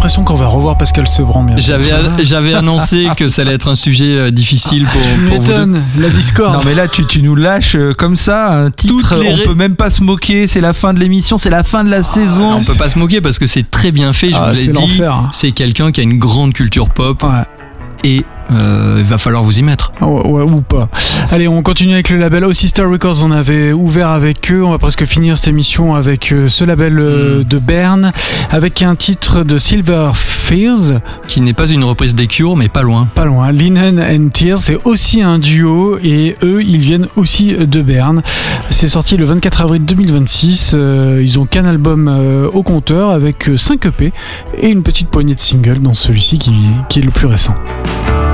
l'impression qu'on va revoir Pascal Sevran bientôt. J'avais annoncé que ça allait être un sujet difficile pour vous deux. La Discord. Non mais là tu nous lâches comme ça un titre, on peut même pas se moquer, c'est la fin de l'émission, c'est la fin de la saison. On peut pas se moquer parce que c'est très bien fait, je vous l'ai dit. L'enfer. C'est quelqu'un qui a une grande culture pop. Ouais. Et il va falloir vous y mettre. Ouais, ou pas. Allez, on continue avec le label Sister Records. On avait ouvert avec eux. On va presque finir cette émission avec ce label de Berne, avec un titre de Silver Fears, qui n'est pas une reprise des Cure, mais pas loin. Pas loin. Linen and Tears, c'est aussi un duo et eux, ils viennent aussi de Berne. C'est sorti le 24 avril 2026. Ils ont qu'un album au compteur avec 5 EP et une petite poignée de singles dans celui-ci qui est le plus récent.